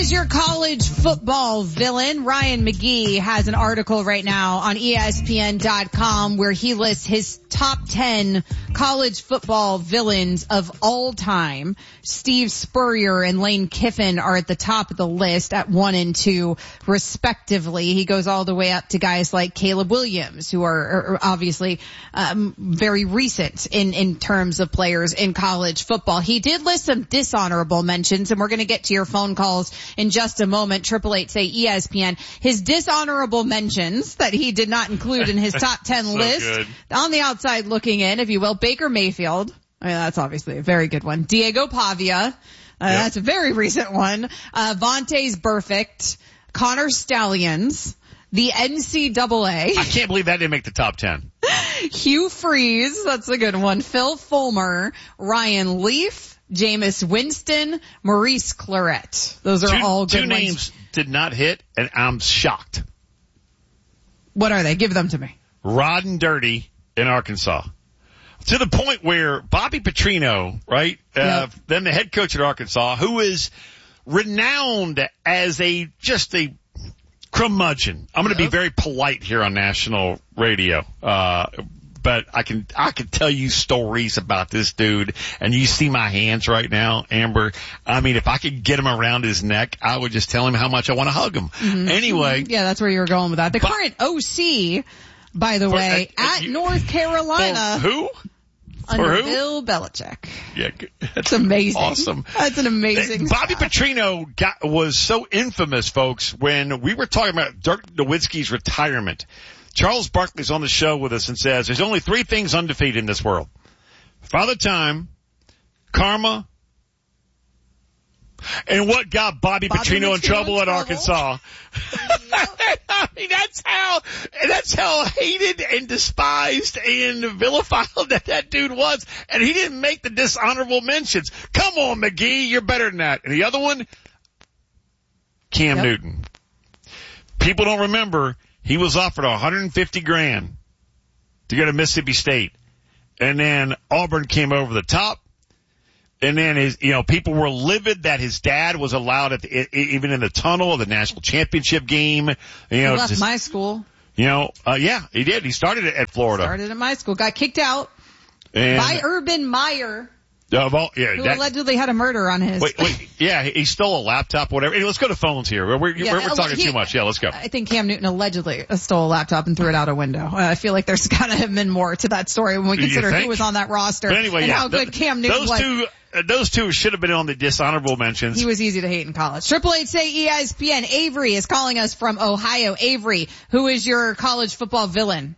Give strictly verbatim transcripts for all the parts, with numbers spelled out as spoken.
is your college football villain? Ryan McGee has an article right now on E S P N dot com where he lists his top ten college football villains of all time. Steve Spurrier and Lane Kiffin are at the top of the list at one and two, respectively. He goes all the way up to guys like Caleb Williams, who are, are obviously um, very recent in, in terms of players in college football. He did list some dishonorable mentions, and we're going to get to your phone calls in just a moment. Triple eight say E S P N. His dishonorable mentions that he did not include in his top ten so list, good. On the outside looking in, if you will, Baker Mayfield. I mean, that's obviously a very good one. Diego Pavia. Uh, yep. That's a very recent one. Uh, Vontaze Burfict. Connor Stallions. The N C double A. I can't believe that didn't make the top ten. Hugh Freeze. That's a good one. Phil Fulmer. Ryan Leaf. Jameis Winston. Maurice Claret. Those are two, all good two ones. names did not hit, and I'm shocked. What are they? Give them to me. Rod and Dirty in Arkansas. To the point where Bobby Petrino, right, uh, yep. then the head coach at Arkansas, who is renowned as a, just a curmudgeon. I'm going to yep. be very polite here on national radio, uh, but I can, I can tell you stories about this dude, and you see my hands right now, Amber. I mean, if I could get him around his neck, I would just tell him how much I want to hug him. Mm-hmm. Anyway. Yeah, that's where you were going with that. The but, current O C, by the for, way, uh, at you, North Carolina. Who? Under who? Bill Belichick. Yeah, that's amazing. Awesome. That's an amazing. Bobby spot. Petrino got, was so infamous, folks, when we were talking about Dirk Nowitzki's retirement. Charles Barkley's on the show with us and says, there's only three things undefeated in this world. Father Time, karma, and what got Bobby, Bobby Petrino in trouble at Arkansas. I mean, that's how, that's how hated and despised and vilified that that dude was. And he didn't make the dishonorable mentions. Come on, McGee, you're better than that. And the other one, Cam yep. Newton. People don't remember, he was offered one hundred fifty grand to go to Mississippi State. And then Auburn came over the top. And then his, you know, people were livid that his dad was allowed at the, even in the tunnel of the national championship game. You know, he left just, my school. You know, uh, yeah, he did. He started at Florida. Started at my school. Got kicked out and, by Urban Meyer. Of all, yeah, who that, allegedly had a murder on his. Wait, wait, yeah, he stole a laptop, whatever. Hey, let's go to phones here. We're, we're, yeah, we're, we're talking he, too much. Yeah, let's go. I think Cam Newton allegedly stole a laptop and threw it out a window. Uh, I feel like there's gotta have been more to that story when we consider who was on that roster but anyway, and yeah, how good th- Cam Newton those was. Two, uh, those two should have been on the dishonorable mentions. He was easy to hate in college. Triple eight say E S P N. Avery is calling us from Ohio. Avery, who is your college football villain?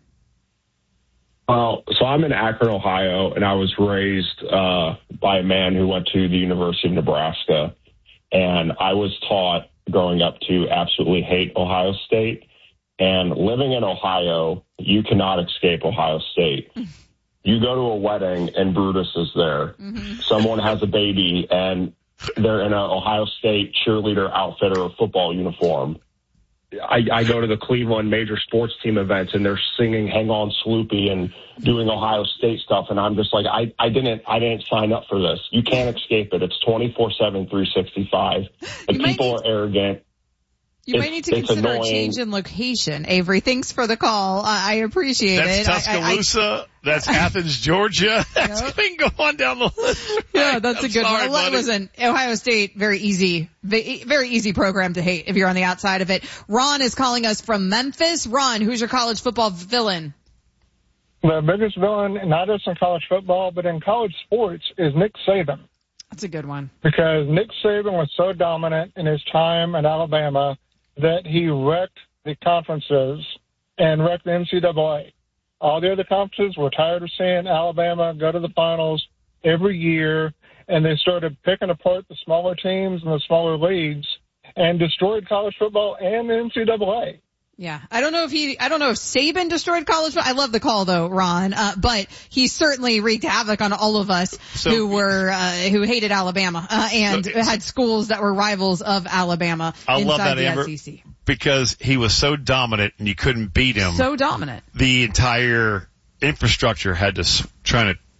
Well, so I'm in Akron, Ohio, and I was raised uh by a man who went to the University of Nebraska. And I was taught growing up to absolutely hate Ohio State. And living in Ohio, you cannot escape Ohio State. You go to a wedding, and Brutus is there. Mm-hmm. Someone has a baby, and they're in an Ohio State cheerleader outfit or a football uniform. I, I go to the Cleveland major sports team events, and they're singing "Hang On, Sloopy" and doing Ohio State stuff, and I'm just like, I, I didn't, I didn't sign up for this. You can't escape it. It's twenty-four seven, three sixty-five. The people are arrogant. You might need to consider a change in location, Avery. Thanks for the call. Uh, I appreciate That's it. Tuscaloosa. I, I, I, That's Athens, Georgia. That's yep. We can go on down the list. Right? Yeah, that's I'm a good sorry, one. Listen, Ohio State, very easy, very easy program to hate if you're on the outside of it. Ron is calling us from Memphis. Ron, who's your college football villain? The biggest villain, not just in college football, but in college sports, is Nick Saban. That's a good one. Because Nick Saban was so dominant in his time at Alabama that he wrecked the conferences and wrecked the N C double A. All the other conferences were tired of seeing Alabama go to the finals every year, and they started picking apart the smaller teams and the smaller leagues and destroyed college football and the N C double A. Yeah, I don't know if he, I don't know if Saban destroyed college. I love the call though, Ron. Uh, but he certainly wreaked havoc on all of us so, who were, uh, who hated Alabama, uh, and so, had schools that were rivals of Alabama I inside love that, the Amber, S E C. Because he was so dominant and you couldn't beat him. So dominant. The entire infrastructure had to try to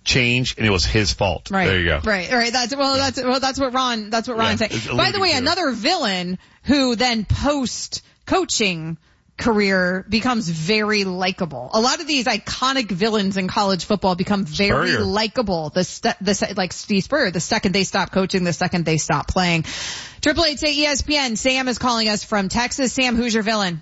change, and it was his fault. Right. There you go. Right. Right. That's well. That's well. That's what Ron. That's what Ron's yeah, saying. By the way, another villain who then post coaching career becomes very likable. A lot of these iconic villains in college football become very Spurrier. likable. The st- the like Steve Spurrier. The second they stop coaching, the second they stop playing. Triple eight say E S P N. Sam is calling us from Texas. Sam, who's your villain?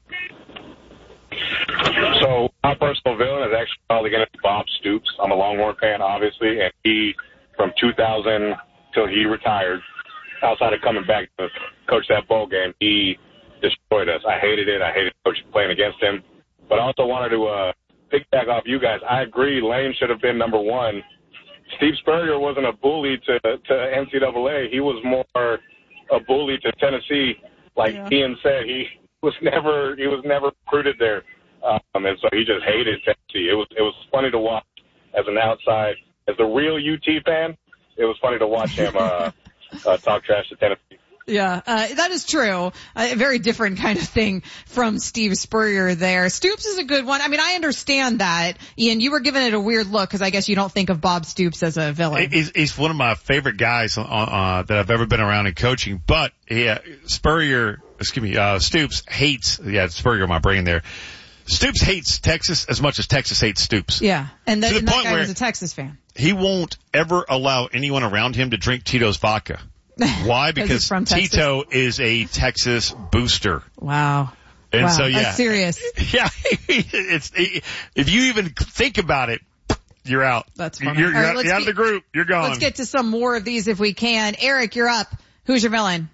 So my personal villain is actually probably going to be Bob Stoops. I'm a Longhorn fan, obviously, and he, from two thousand till he retired, outside of coming back to coach that bowl game, he destroyed us. I hated it. I hated coaching playing against him. But I also wanted to uh, piggyback off you guys. I agree Lane should have been number one. Steve Spurrier wasn't a bully to, to N C double A. He was more a bully to Tennessee. Like yeah. Ian said, he was never he was never recruited there. Um, and so he just hated Tennessee. It was it was funny to watch as an outside, as a real U T fan. It was funny to watch him uh, uh, talk trash to Tennessee. Yeah, uh, that is true. A very different kind of thing from Steve Spurrier there. Stoops is a good one. I mean, I understand that. Ian, you were giving it a weird look because I guess you don't think of Bob Stoops as a villain. He's, he's one of my favorite guys uh, uh, that I've ever been around in coaching. But yeah, Spurrier, excuse me, uh, Stoops hates. Yeah, Spurrier, my brain there. Stoops hates Texas as much as Texas hates Stoops. Yeah, and, the, to the and point that guy where was a Texas fan. He won't ever allow anyone around him to drink Tito's vodka. Why? Because from Tito is a Texas booster. Wow. And wow. so, yeah. That's serious. Yeah. It's, if you even think about it, you're out. That's funny. You're, you're, right, out, you're out of the group. You're gone. Let's get to some more of these if we can. Eric, you're up. Who's your villain?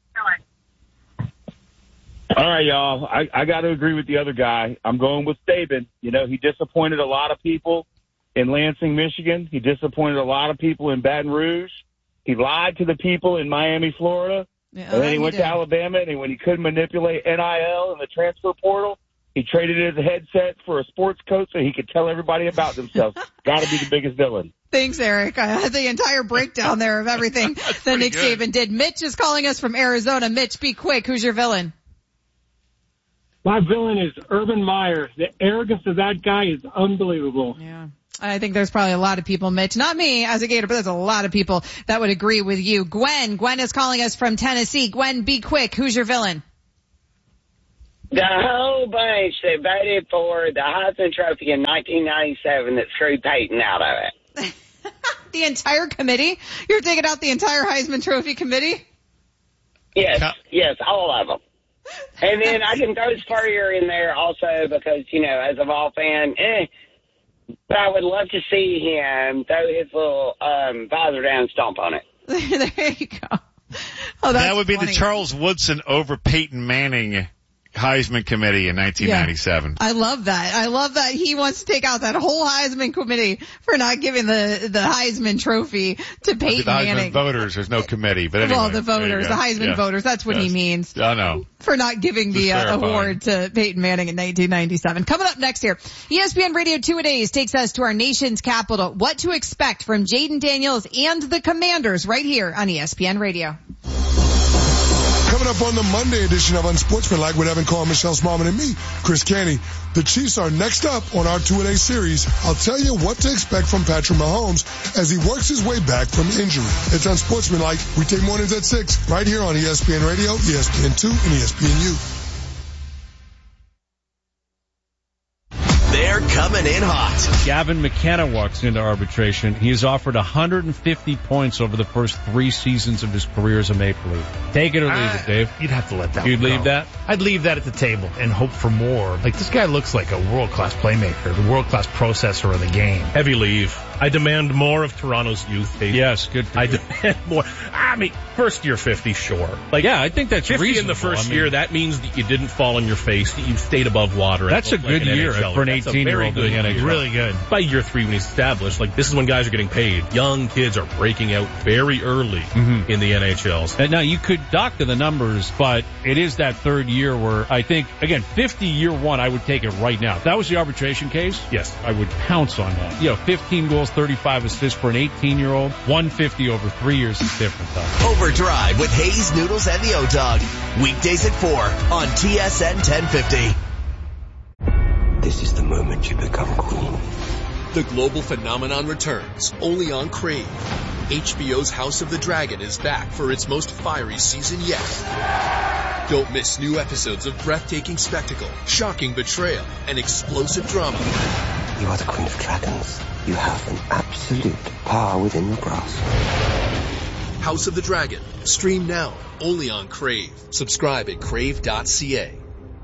All right, y'all. I, I got to agree with the other guy. I'm going with Saban. You know, he disappointed a lot of people in Lansing, Michigan. He disappointed a lot of people in Baton Rouge. He lied to the people in Miami, Florida. Yeah, and then he went did. to Alabama, and when he couldn't manipulate N I L and the transfer portal, he traded his headset for a sports coat so he could tell everybody about themselves. Got to be the biggest villain. Thanks, Eric. I had the entire breakdown there of everything that Nick good. Saban did. Mitch is calling us from Arizona. Mitch, be quick. Who's your villain? My villain is Urban Meyer. The arrogance of that guy is unbelievable. Yeah. I think there's probably a lot of people, Mitch, not me as a Gator, but there's a lot of people that would agree with you. Gwen, Gwen is calling us from Tennessee. Gwen, be quick. Who's your villain? The whole bunch that voted for the Heisman Trophy in nineteen ninety-seven that screwed Peyton out of it. The entire committee? You're taking out the entire Heisman Trophy committee? Yes, yes, all of them. And then I can throw Spurrier in there also because, you know, as a Vol fan, eh, but I would love to see him throw his little um, visor down and stomp on it. There you go. Oh, that's that would be funny. the Charles Woodson over Peyton Manning Heisman Committee in nineteen ninety-seven. Yeah. I love that. I love that he wants to take out that whole Heisman committee for not giving the, the Heisman trophy to Peyton the Heisman Manning. voters, there's no committee, but anyway. Well, the voters, the Heisman yeah. voters, that's what yes. he means. I know. For not giving the uh, award to Peyton Manning in nineteen ninety-seven. Coming up next here, E S P N Radio Two-A-Days takes us to our nation's capital. What to expect from Jaden Daniels and the Commanders right here on E S P N Radio. Coming up on the Monday edition of Unsportsmanlike with Evan Carr, Michelle Smallman, and me, Chris Canty. The Chiefs are next up on our two-a-day series. I'll tell you what to expect from Patrick Mahomes as he works his way back from injury. It's Unsportsmanlike. We take mornings at six right here on E S P N Radio, E S P N two, and E S P N U. They're coming in hot. Gavin McKenna walks into arbitration. He is offered one hundred fifty points over the first three seasons of his career as a Maple Leaf. Take it or leave uh, it, Dave. You'd have to let that You'd one leave go. that? I'd leave that at the table and hope for more. Like, this guy looks like a world-class playmaker, the world-class processor of the game. Heavy leave. I demand more of Toronto's youth. Dave. Yes, good for I you. demand more. I mean, first year fifty, sure. Like, yeah, I think that's fifty reasonable. in the first I mean, year, that means that you didn't fall on your face, that you stayed above water. That's a like good an year N H L. for an That's a eighteen-year-old very in the good N H L. year. Really good. By year three, when he's established, like, this is when guys are getting paid. Young kids are breaking out very early mm-hmm. in the N H Ls. And now you could doctor the numbers, but it is that third year where I think, again, fifty year one, I would take it right now. If that was the arbitration case, yes, I would pounce on that. You know, fifteen goals, thirty-five assists for an eighteen-year-old, one hundred fifty over three years is different, though. Overdrive with Hayes, Noodles, and the O-Dog. Weekdays at four on T S N ten fifty. This is the moment you become queen. The global phenomenon returns, only on Crave. H B O's House of the Dragon is back for its most fiery season yet. Don't miss new episodes of breathtaking spectacle, shocking betrayal, and explosive drama. You are the Queen of Dragons. You have an absolute power within your grasp. House of the Dragon. Stream now, only on Crave. Subscribe at crave dot c a.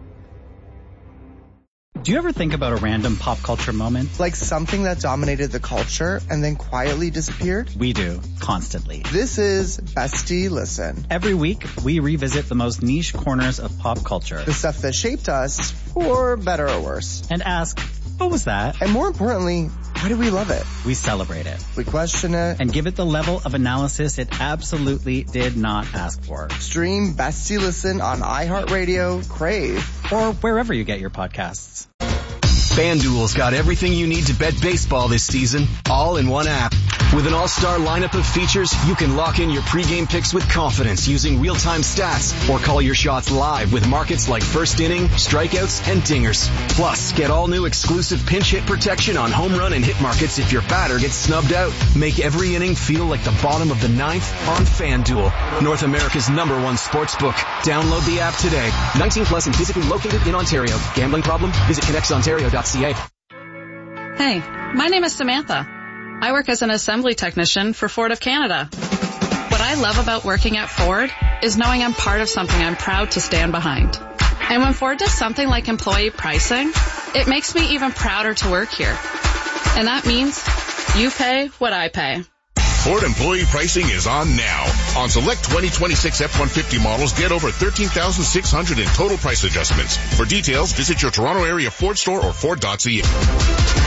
Do you ever think about a random pop culture moment? Like something that dominated the culture and then quietly disappeared? We do, constantly. This is Bestie Listen. Every week, we revisit the most niche corners of pop culture. The stuff that shaped us, for better or worse. And ask, what was that? And more importantly, why do we love it? We celebrate it. We question it. And give it the level of analysis it absolutely did not ask for. Stream Bestie Listen on iHeartRadio, Crave, or wherever you get your podcasts. FanDuel's got everything you need to bet baseball this season, all in one app. With an all-star lineup of features, you can lock in your pregame picks with confidence using real-time stats, or call your shots live with markets like first inning, strikeouts, and dingers. Plus, get all new exclusive pinch hit protection on home run and hit markets if your batter gets snubbed out. Make every inning feel like the bottom of the ninth on FanDuel, North America's number one sports book. Download the app today. nineteen plus and physically located in Ontario. Gambling problem? Visit connects ontario dot c a. Hey, my name is Samantha. I work as an assembly technician for Ford of Canada. What I love about working at Ford is knowing I'm part of something I'm proud to stand behind. And when Ford does something like employee pricing, it makes me even prouder to work here. And that means you pay what I pay. Ford employee pricing is on now. On select twenty twenty-six F one fifty models, get over thirteen thousand six hundred in total price adjustments. For details, visit your Toronto area Ford store or Ford dot c a.